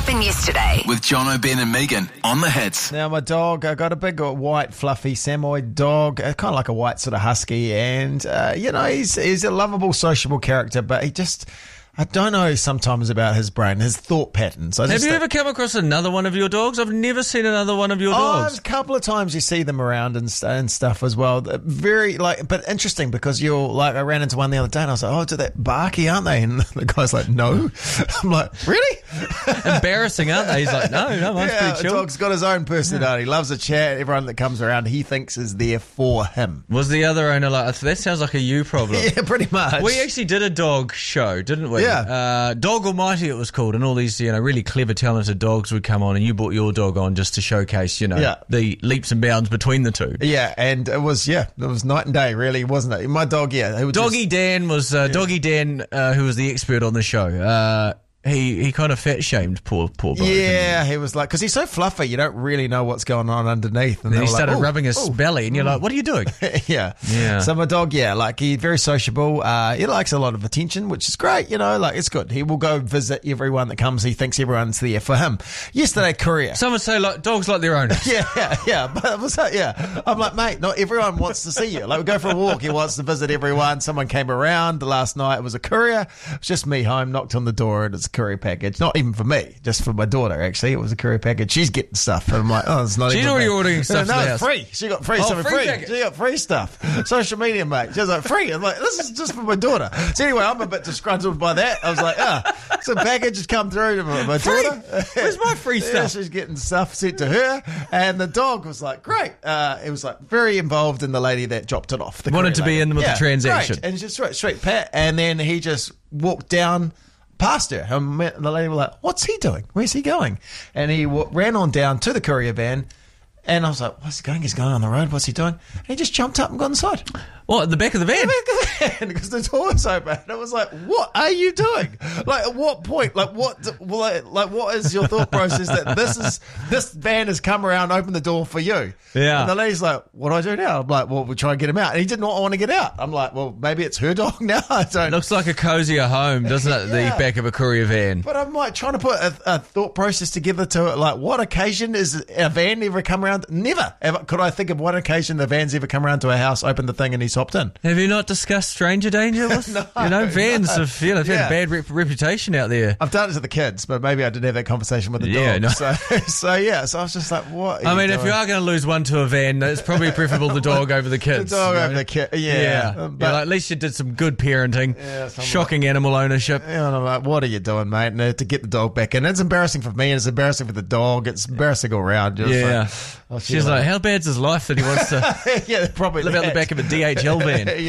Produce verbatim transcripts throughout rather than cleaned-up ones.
happened yesterday. With John O'Ben and Megan on the Hits. Now, my dog, I got a big uh, white, fluffy Samoyed dog, uh, kind of like a white sort of husky, and, uh, you know, he's, he's a lovable, sociable character, but he just... I don't know sometimes about his brain, his thought patterns. I Have just you think- ever come across another one of your dogs? I've never seen another one of your Oh, dogs. a couple of times you see them around and, st- and stuff as well. They're very like, but interesting because you're like, I ran into one the other day and I was like, oh, do that barky, aren't they? And the guy's like, no. I'm like, really? Embarrassing, aren't they? He's like, no, no, mine's Yeah, pretty the chill. dog's got his own personality. He loves a chat. Everyone that comes around, he thinks is there for him. Was the other owner like, that sounds like a you problem? Yeah, pretty much. We actually did a dog show, didn't we? Yeah. Uh, Dog Almighty it was called, and all these, you know, really clever, talented dogs would come on, and you brought your dog on just to showcase, you know, Yeah. the leaps and bounds between the two. Yeah, and it was, yeah, it was night and day, really, wasn't it? My dog, yeah. He would Doggy just- Dan was, uh, Doggy Dan, uh, who was the expert on the show, uh, he, he kind of fat shamed poor, poor bloke. Yeah, he was like, because he's so fluffy, you don't really know what's going on underneath. And And then they he were started like, "Ooh, rubbing his ooh." belly, and you're like, what are you doing? yeah. Yeah. So my dog, yeah, like he's very sociable. Uh, he likes a lot of attention, which is great. You know, like it's good. He will go visit everyone that comes. He thinks everyone's there for him. Yesterday, courier. Some would say like dogs like their owners. Yeah, yeah, yeah. But it was, yeah, I'm like, mate, not everyone wants to see you. Like, we go for a walk. He wants to visit everyone. Someone came around last night. It was a courier. It was just me home, knocked on the door, and it's a courier package. Not even for me, just for my daughter, actually. It was a courier package. She's getting stuff. And I'm like, oh, it's not She's even already me. ordering stuff No, to the no, house. free. She got free Oh, something free free. package. She got free stuff. Social media, mate. She was like, free. I'm like, this is just for my daughter. So anyway, I'm a bit disgruntled by that. I was like, ah, some package has come through to my, my Free? daughter. Where's my free Yeah, stuff? she's getting stuff sent to her, and the dog was like, great. Uh, it was like very involved in the lady that dropped it off. The Wanted courier to be lady. in with the Yeah, transaction. great. And just straight, straight pat, and then he just walked down past her. And the lady was like, what's he doing? Where's he going? And he w- ran on down to the courier van, and I was like, what's he going? He's going on the road. What's he doing? And he just jumped up and got inside. What, at the back of the van? Because the door was open. And I was like, what are you doing? Like, at what point? Like, what like, like, what is your thought process that this is this van has come around, opened the door for you? Yeah. And the lady's like, what do I do now? I'm like, well, we'll try and get him out. And he did not want to get out. I'm like, well, maybe it's her dog now. I don't Looks like a cozier home, doesn't it? Yeah. The back of a courier van. But I'm like trying to put a, a thought process together to it. Like, what occasion is a van ever come around? Never. Ever. Could I think of one occasion the van's ever come around to a house, opened the thing, and he's hopped in? Have you not discussed stranger danger with? No, you know, vans no. have, you know, have Yeah. had a bad rep- reputation out there. I've done it to the kids, but maybe I didn't have that conversation with the Yeah, dog. no. So, so yeah. So I was just like, what? Are I you mean, if doing? you are going to lose one to a van, it's probably preferable the dog over the the kids. dog you know? over the kid, yeah. Yeah. Um, Yeah, But like, at least you did some good parenting. Yeah, so I'm Shocking animal ownership. yeah, and I'm like, what are you doing, mate? And uh, to get the dog back in, it's embarrassing for me, and it's embarrassing for the dog. It's embarrassing all round. Just Yeah. like, I feel She's like, how bad's his life that he wants to yeah, probably live out the that. back of a D H L van? yeah.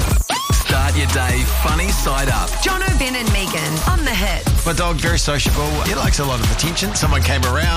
Start your day funny side up. John O'Ben and Megan on the Hits. My dog, very sociable. He likes a lot of attention. Someone came around.